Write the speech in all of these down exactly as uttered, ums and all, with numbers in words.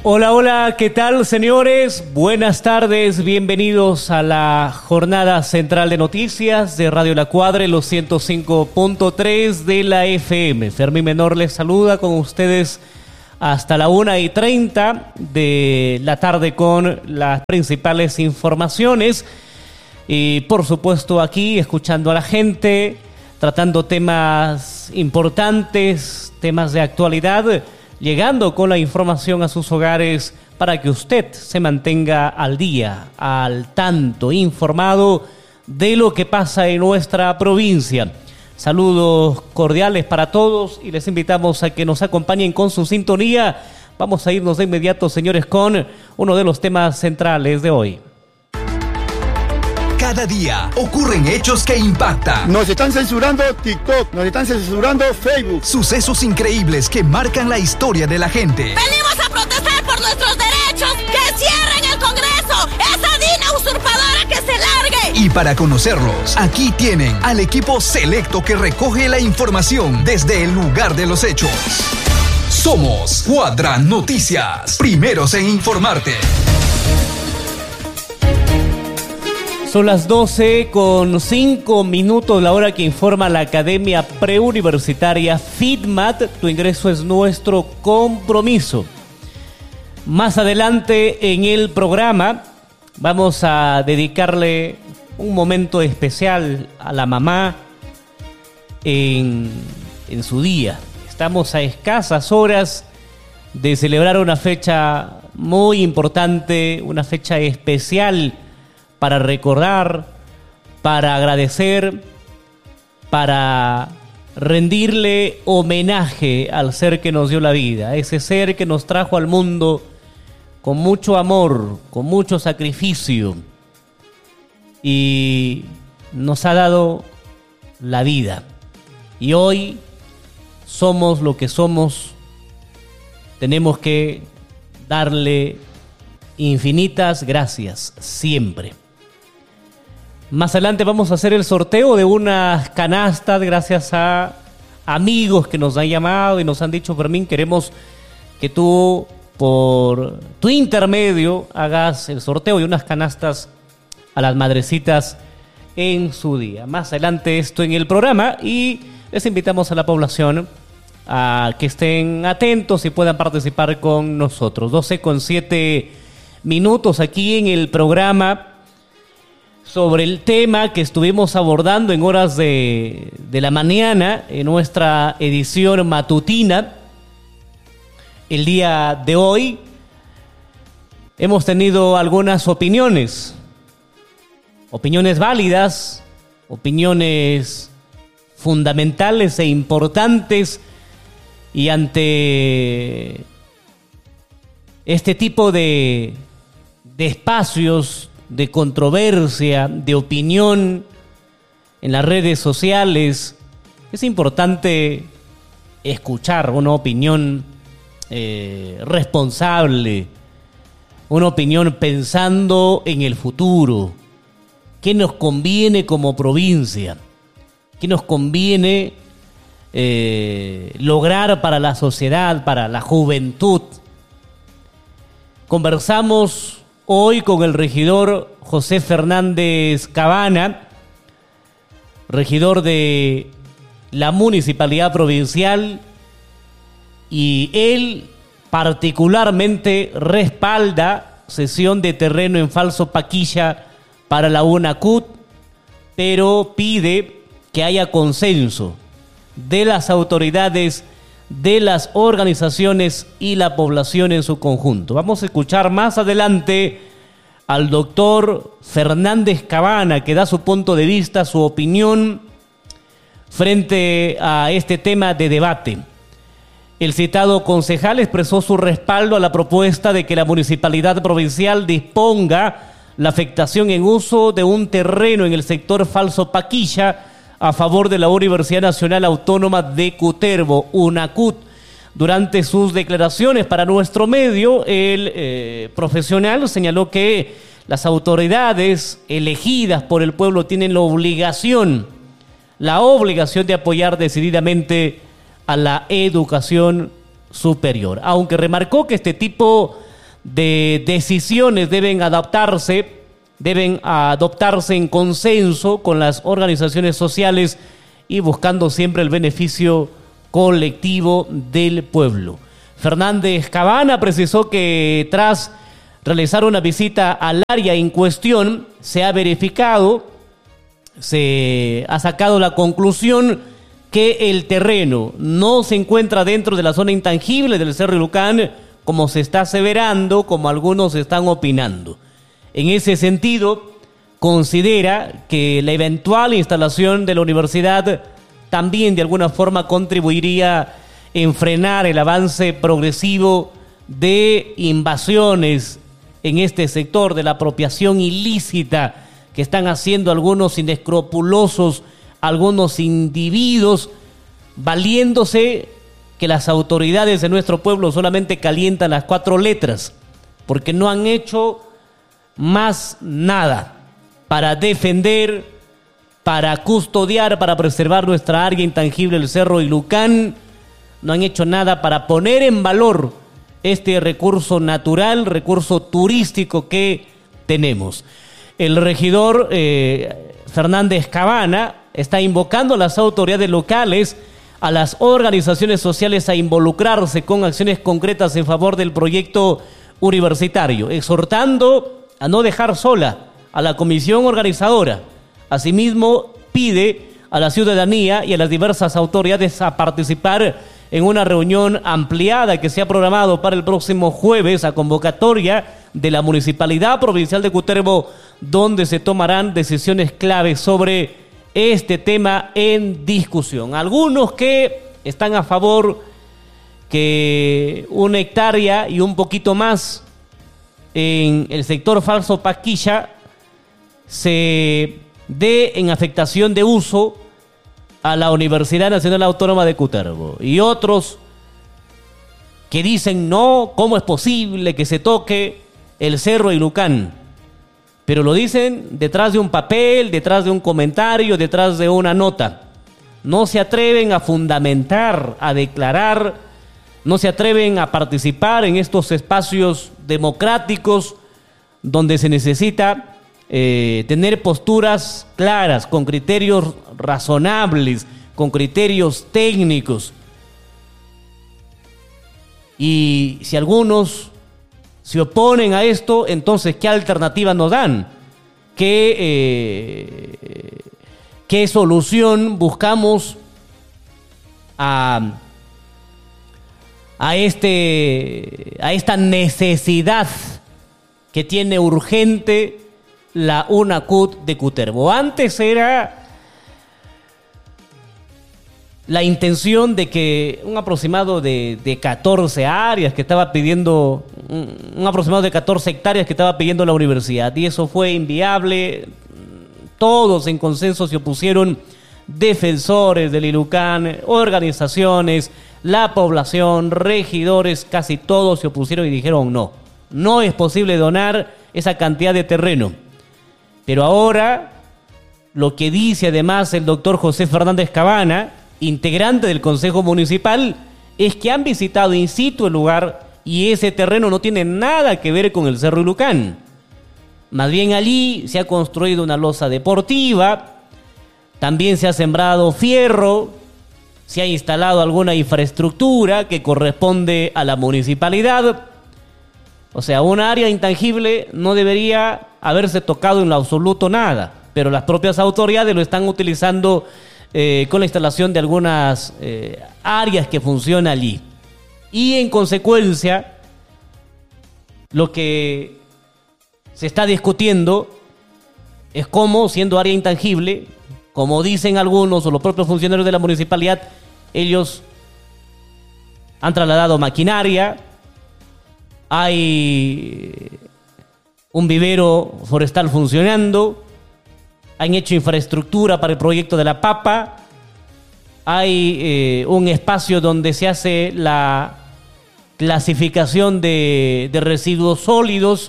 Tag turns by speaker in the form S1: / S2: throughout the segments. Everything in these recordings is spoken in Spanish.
S1: Hola, hola, ¿qué tal, señores? Buenas tardes, bienvenidos a la jornada central de noticias de Radio La Cuadra, los ciento cinco punto tres de la F M. Fermín Menor les saluda con ustedes hasta la una y treinta de la tarde con las principales informaciones. Y por supuesto aquí escuchando a la gente, tratando temas importantes, temas de actualidad, llegando con la información a sus hogares para que usted se mantenga al día, al tanto, informado de lo que pasa en nuestra provincia. Saludos cordiales para todos y les invitamos a que nos acompañen con su sintonía. Vamos a irnos de inmediato, señores, con uno de los temas centrales de hoy.
S2: Cada día ocurren hechos que impactan.
S3: Nos están censurando TikTok, nos están censurando Facebook.
S2: Sucesos increíbles que marcan la historia de la gente.
S4: Venimos a protestar por nuestros derechos. ¡Que cierren el Congreso! ¡Esa DINA usurpadora que se largue!
S2: Y para conocerlos, aquí tienen al equipo selecto que recoge la información desde el lugar de los hechos. Somos Cuadra Noticias, primeros en informarte.
S1: Son las doce con cinco minutos, la hora que informa la Academia Preuniversitaria FITMAT. Tu ingreso es nuestro compromiso. Más adelante en el programa vamos a dedicarle un momento especial a la mamá en, en su día. Estamos a escasas horas de celebrar una fecha muy importante, una fecha especial para recordar, para agradecer, para rendirle homenaje al ser que nos dio la vida, ese ser que nos trajo al mundo con mucho amor, con mucho sacrificio y nos ha dado la vida. Y hoy somos lo que somos, tenemos que darle infinitas gracias siempre. Más adelante vamos a hacer el sorteo de unas canastas gracias a amigos que nos han llamado y nos han dicho: Fermín, queremos que tú por tu intermedio hagas el sorteo de unas canastas a las madrecitas en su día. Más adelante esto en el programa y les invitamos a la población a que estén atentos y puedan participar con nosotros. doce con siete minutos aquí en el programa sobre el tema que estuvimos abordando en horas de, de la mañana en nuestra edición matutina. El día de hoy hemos tenido algunas opiniones, opiniones válidas, opiniones fundamentales e importantes, y ante este tipo de, de espacios de controversia, de opinión en las redes sociales, es importante escuchar una opinión eh, responsable, una opinión pensando en el futuro. ¿Qué nos conviene como provincia? ¿Qué nos conviene eh, lograr para la sociedad, para la juventud? Conversamos hoy con el regidor José Fernández Cabana, regidor de la Municipalidad Provincial, y él particularmente respalda cesión de terreno en Falso Paquilla para la UNACUT, pero pide que haya consenso de las autoridades, de las organizaciones y la población en su conjunto. Vamos a escuchar más adelante al doctor Fernández Cabana, que da su punto de vista, su opinión frente a este tema de debate. El citado concejal expresó su respaldo a la propuesta de que la Municipalidad Provincial disponga la afectación en uso de un terreno en el sector Falso Paquilla a favor de la Universidad Nacional Autónoma de Cutervo, UNACUT. Durante sus declaraciones para nuestro medio, el eh, profesional señaló que las autoridades elegidas por el pueblo tienen la obligación, la obligación de apoyar decididamente a la educación superior, aunque remarcó que este tipo de decisiones deben adaptarse, deben adoptarse en consenso con las organizaciones sociales y buscando siempre el beneficio colectivo del pueblo. Fernández Cabana precisó que tras realizar una visita al área en cuestión, se ha verificado, se ha sacado la conclusión que el terreno no se encuentra dentro de la zona intangible del Cerro Ilucán, como se está aseverando, como algunos están opinando. En ese sentido, considera que la eventual instalación de la universidad también de alguna forma contribuiría en frenar el avance progresivo de invasiones en este sector, de la apropiación ilícita que están haciendo algunos inescrupulosos, algunos individuos, valiéndose que las autoridades de nuestro pueblo solamente calientan las cuatro letras, porque no han hecho más nada para defender, para custodiar, para preservar nuestra área intangible, el Cerro Ilucán. No han hecho nada para poner en valor este recurso natural, recurso turístico que tenemos. El regidor eh, Fernández Cabana está invocando a las autoridades locales, a las organizaciones sociales a involucrarse con acciones concretas en favor del proyecto universitario, exhortando a no dejar sola a la comisión organizadora. Asimismo, pide a la ciudadanía y a las diversas autoridades a participar en una reunión ampliada que se ha programado para el próximo jueves a convocatoria de la Municipalidad Provincial de Cutervo, donde se tomarán decisiones claves sobre este tema en discusión. Algunos que están a favor que una hectárea y un poquito más en el sector Falso Paquilla se dé en afectación de uso a la Universidad Nacional Autónoma de Cutervo, y otros que dicen no, ¿cómo es posible que se toque el Cerro Ilucán? Pero lo dicen detrás de un papel, detrás de un comentario, detrás de una nota. No se atreven a fundamentar, a declarar, no se atreven a participar en estos espacios democráticos donde se necesita Eh, tener posturas claras, con criterios razonables, con criterios técnicos. Y si algunos se oponen a esto, entonces ¿qué alternativa nos dan? ¿Qué, eh, qué solución buscamos a, a, este, a esta necesidad que tiene urgente la UNACUT de Cutervo? Antes era la intención de que un aproximado de, de catorce áreas que estaba pidiendo, un, un aproximado de catorce hectáreas que estaba pidiendo la universidad, y eso fue inviable. Todos en consenso se opusieron, defensores del Ilucán, organizaciones, la población, regidores, casi todos se opusieron y dijeron no, no es posible donar esa cantidad de terreno. Pero ahora, lo que dice además el doctor José Fernández Cabana, integrante del Consejo Municipal, es que han visitado in situ el lugar y ese terreno no tiene nada que ver con el Cerro Ilucán. Más bien allí se ha construido una losa deportiva, también se ha sembrado fierro, se ha instalado alguna infraestructura que corresponde a la municipalidad. O sea, un área intangible no debería haberse tocado en lo absoluto nada, pero las propias autoridades lo están utilizando eh, con la instalación de algunas eh, áreas que funcionan allí. Y en consecuencia, lo que se está discutiendo es cómo, siendo área intangible, como dicen algunos o los propios funcionarios de la municipalidad, ellos han trasladado maquinaria, hay un vivero forestal funcionando, han hecho infraestructura para el proyecto de la papa, hay eh, un espacio donde se hace la clasificación de, de residuos sólidos.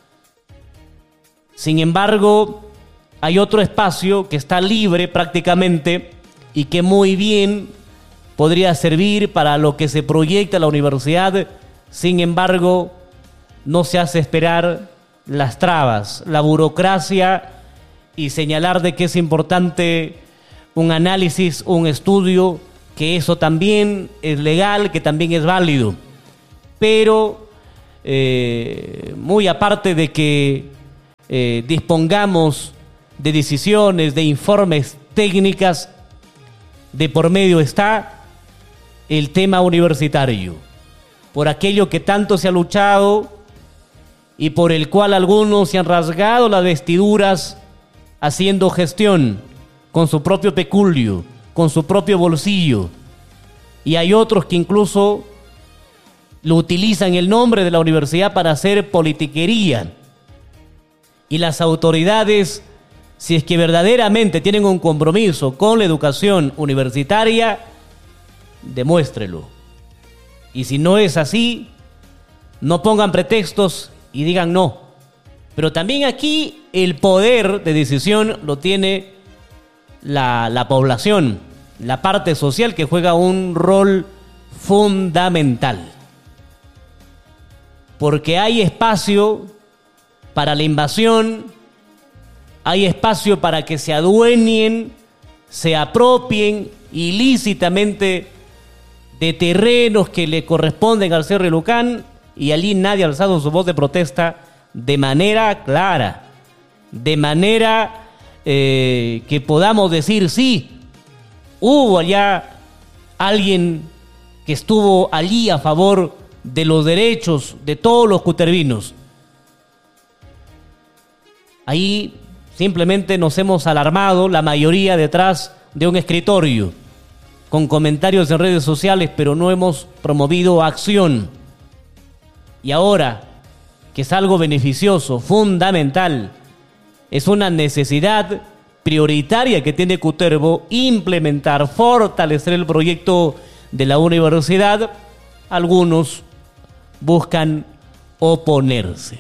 S1: Sin embargo, hay otro espacio que está libre prácticamente y que muy bien podría servir para lo que se proyecta la universidad. Sin embargo, no se hace esperar las trabas, la burocracia y señalar de que es importante un análisis, un estudio, que eso también es legal, que también es válido. Pero eh, muy aparte de que eh, dispongamos de decisiones, de informes técnicas, de por medio está el tema universitario, por aquello que tanto se ha luchado y por el cual algunos se han rasgado las vestiduras haciendo gestión con su propio peculio, con su propio bolsillo, y hay otros que incluso lo utilizan el nombre de la universidad para hacer politiquería. Y las autoridades, si es que verdaderamente tienen un compromiso con la educación universitaria, demuéstrelo. Y si no es así, no pongan pretextos y digan no. Pero también aquí el poder de decisión lo tiene la, la población, la parte social, que juega un rol fundamental. Porque hay espacio para la invasión, hay espacio para que se adueñen, se apropien ilícitamente de terrenos que le corresponden al Cerro Lucan, y allí nadie ha alzado su voz de protesta de manera clara, de manera eh, que podamos decir sí, hubo allá alguien que estuvo allí a favor de los derechos de todos los cutervinos. Ahí simplemente nos hemos alarmado, la mayoría detrás de un escritorio, con comentarios en redes sociales, pero no hemos promovido acción. Y ahora, que es algo beneficioso, fundamental, es una necesidad prioritaria que tiene Cutervo implementar, fortalecer el proyecto de la universidad, algunos buscan oponerse.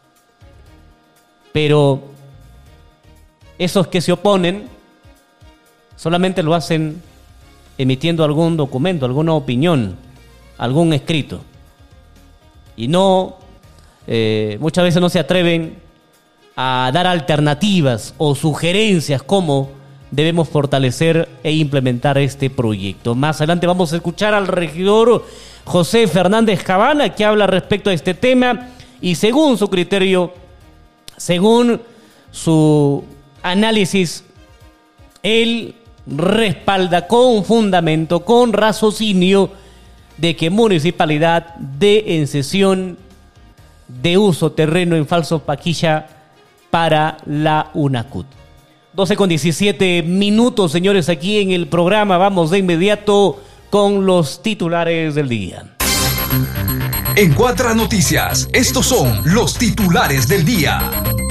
S1: Pero esos que se oponen solamente lo hacen emitiendo algún documento, alguna opinión, algún escrito. Y no, eh, muchas veces no se atreven a dar alternativas o sugerencias cómo debemos fortalecer e implementar este proyecto. Más adelante vamos a escuchar al regidor José Fernández Cabana, que habla respecto a este tema y según su criterio, según su análisis, él respalda con fundamento, con raciocinio, de que municipalidad dé en cesión de uso terreno en Falso Paquilla para la UNACUT. doce con diecisiete minutos, señores, aquí en el programa. Vamos de inmediato con los titulares del día.
S2: En Cuadra Noticias, estos son los titulares del día.